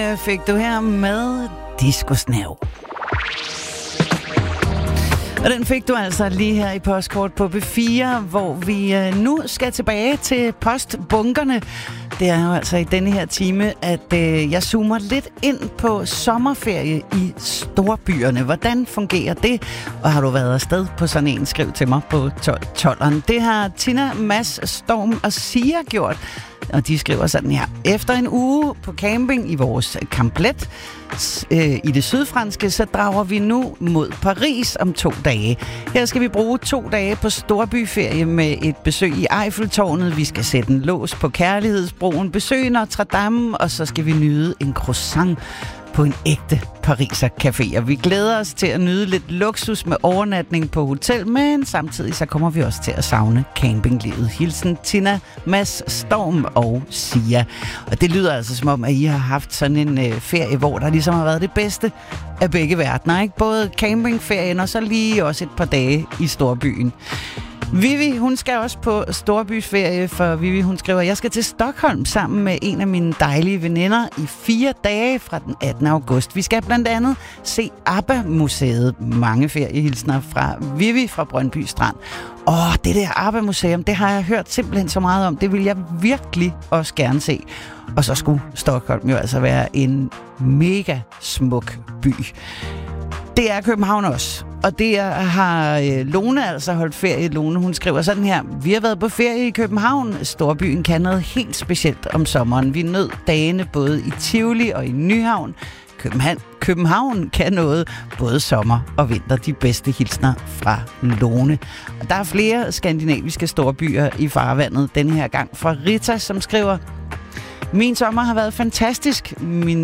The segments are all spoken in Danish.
Fik du her med Disco-snav. Og den fik du altså lige her i Postkort på B4, hvor vi nu skal tilbage til postbunkerne. Det er jo altså i denne her time, at jeg zoomer lidt ind på sommerferie i storbyerne. Hvordan fungerer det? Og har du været afsted på sådan en, skriv til mig på 12'eren. Det har Tina, Mads, Storm og Sia gjort. Og de skriver sådan her. Efter en uge på camping i vores Camplet i det sydfranske, så drager vi nu mod Paris om 2 dage. Her skal vi bruge 2 dage på storbyferie med et besøg i Eiffeltårnet. Vi skal sætte en lås på Kærlighedsbroen, besøge Notre Dame, og så skal vi nyde en croissant på en ægte Pariser café. Og vi glæder os til at nyde lidt luksus med overnatning på hotel, men samtidig så kommer vi også til at savne campinglivet. Hilsen Tina, Mads, Storm og Sia. Og det lyder altså som om, at I har haft sådan en ferie, hvor der ligesom har været det bedste af begge verdener, ikke? Både campingferien og så lige også et par dage i storbyen. Vivi, hun skal også på storbyferie, for Vivi, hun skriver, jeg skal til Stockholm sammen med en af mine dejlige veninder i 4 dage fra den 18. august. Vi skal blandt andet se ABBA-museet. Mange feriehilsner fra Vivi fra Brøndby Strand. Det der ABBA-museum, det har jeg hørt simpelthen så meget om. Det vil jeg virkelig også gerne se. Og så skulle Stockholm jo altså være en mega smuk by. Det er København også. Og det har Lone altså holdt ferie. Lone, hun skriver sådan her. Vi har været på ferie i København. Storbyen kan noget helt specielt om sommeren. Vi nød dagene både i Tivoli og i Nyhavn. København kan noget både sommer og vinter. De bedste hilsner fra Lone. Og der er flere skandinaviske storbyer i farvandet. Denne her gang fra Rita, som skriver. Min sommer har været fantastisk.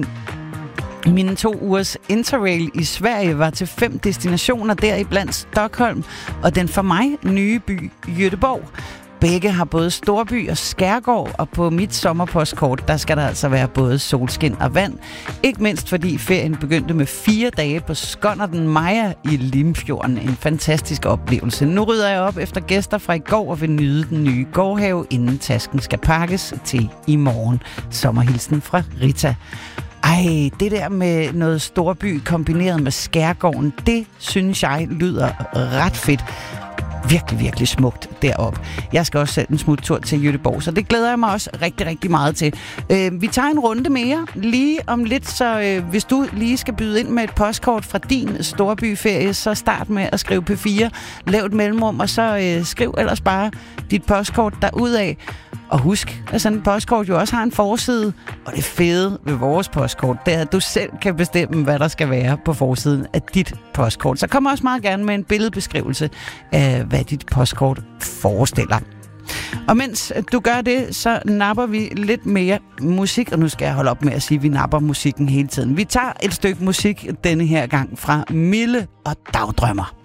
Mine 2 ugers interrail i Sverige var til 5 destinationer, deriblandt Stockholm og den for mig nye by Göteborg. Begge har både storby og skærgård, og på mit sommerpostkort, der skal der altså være både solskin og vand. Ikke mindst fordi ferien begyndte med 4 dage på Skonnerten Maja i Limfjorden. En fantastisk oplevelse. Nu rydder jeg op efter gæster fra i går og vil nyde den nye gårdhave, inden tasken skal pakkes til i morgen. Sommerhilsen fra Rita. Ej, det der med noget storby kombineret med skærgården, det synes jeg lyder ret fedt. Virkelig, virkelig smukt deroppe. Jeg skal også sætte en smuttur til Göteborg, så det glæder jeg mig også rigtig, rigtig meget til. Vi tager en runde mere lige om lidt, så hvis du lige skal byde ind med et postkort fra din storbyferie, så start med at skrive P4, lav et mellemrum, og så skriv ellers bare dit postkort derudad. Og husk, at sådan et postkort jo også har en forside, og det fede ved vores postkort, det er, at du selv kan bestemme, hvad der skal være på forsiden af dit postkort. Så kom også meget gerne med en billedbeskrivelse af, hvad dit postkort forestiller. Og mens du gør det, så napper vi lidt mere musik, og nu skal jeg holde op med at sige, at vi napper musikken hele tiden. Vi tager et stykke musik denne her gang fra Mille og Dagdrømmer.